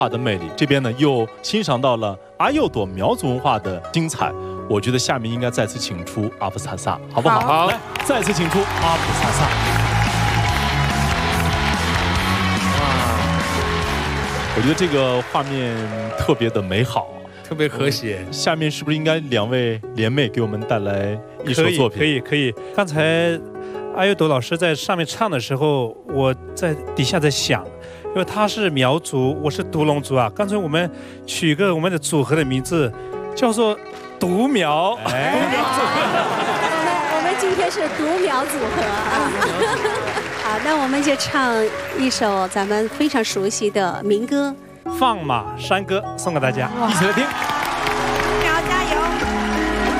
化的魅力，这边呢又欣赏到了阿幼朵苗族文化的精彩。我觉得下面应该再次请出阿布萨萨，好不好？ 好， 来，再次请出阿布萨萨。我觉得这个画面特别的美好， 特别和谐。 下面是不是应该两位联袂给我们带来一首作品？ 可以。刚才阿幼朵老师在上面唱的时候，我在底下在想，因为他是苗族，我是独龙族啊，干脆我们取一个我们的组合的名字，叫做独苗。独苗组合。 我们今天是独苗组合啊。好，那我们就唱一首咱们非常熟悉的民歌 《放马山歌》，送给大家， 一起来听。